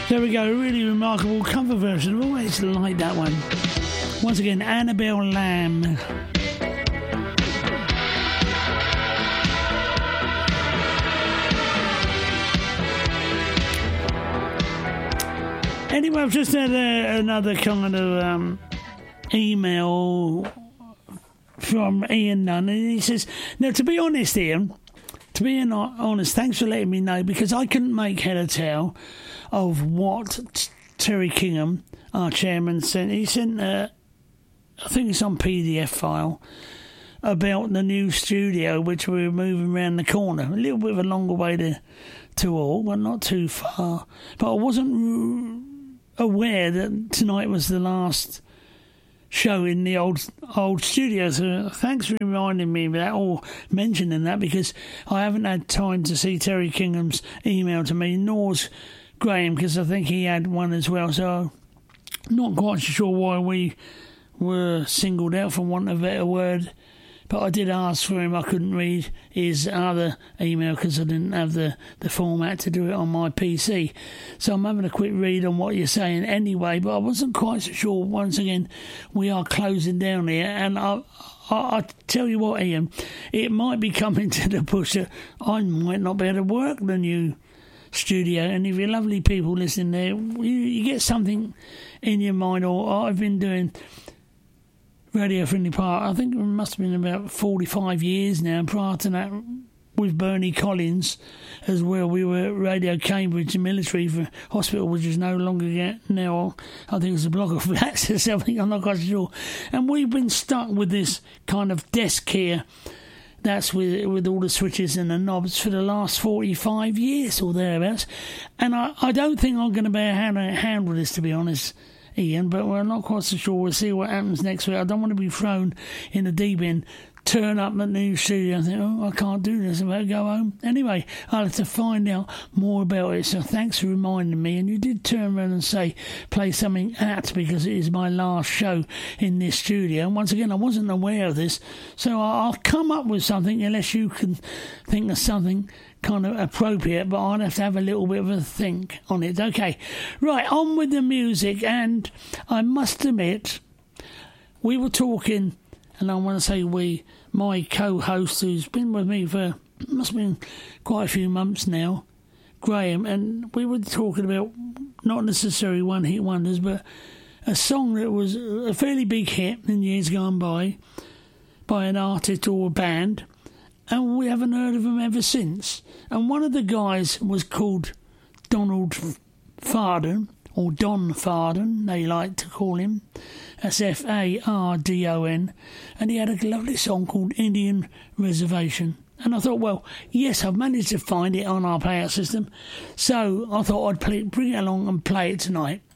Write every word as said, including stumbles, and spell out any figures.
There we go, a really remarkable cover version. I've always liked that one. Once again, Annabelle Lamb. Anyway, I've just had a, another kind of um, email from Ian Nunn, and he says, now, to be honest, Ian, to be honest, thanks for letting me know, because I couldn't make head or tail of what t- Terry Kingham, our chairman, sent. He sent, uh, I think it's on P D F file, about the new studio, which we were moving around the corner. A little bit of a longer way to, to all, but not too far. But I wasn't aware that tonight was the last show in the old old studio, so thanks for reminding me of that, or mentioning that, because I haven't had time to see Terry Kingham's email to me, nor's Graham, because I think he had one as well, so not quite sure why we were singled out, for want of a better word. But I did ask for him. I couldn't read his other email because I didn't have the, the format to do it on my P C. So I'm having a quick read on what you're saying anyway, but I wasn't quite so sure. Once again, we are closing down here, and I, I, I tell you what, Ian, it might be coming to the push that I might not be able to work the new studio, and if you're lovely people listening there, you, you get something in your mind. Or I've been doing Radio Friendly Park, I think it must have been about forty-five years now. Prior to that, with Bernie Collins as well, we were at Radio Cambridge Military for Hospital, which is no longer yet now. I think it's a block of flats or something, I'm not quite sure. And we've been stuck with this kind of desk here, that's with with all the switches and the knobs, for the last forty-five years or thereabouts. And I, I don't think I'm going to be able to handle this, to be honest, Ian, but we're not quite so sure. We'll see what happens next week. I don't want to be thrown in the deep end, turn up at the new studio and think, oh, I can't do this, I better go home. Anyway, I'll have to find out more about it, so thanks for reminding me. And you did turn around and say, play something at, because it is my last show in this studio. And once again, I wasn't aware of this, so I'll come up with something, unless you can think of something kind of appropriate, but I'll have to have a little bit of a think on it. Okay, right, on with the music. And I must admit, we were talking, and I want to say we, my co-host, who's been with me for, must have been quite a few months now, Graham, and we were talking about not necessarily one-hit wonders, but a song that was a fairly big hit in years gone by, by an artist or a band, and we haven't heard of them ever since. And one of the guys was called Donald Fardon, or Don Fardon, they like to call him. That's F A R D O N. And he had a lovely song called Indian Reservation. And I thought, well, yes, I've managed to find it on our playout system, so I thought I'd play, bring it along and play it tonight.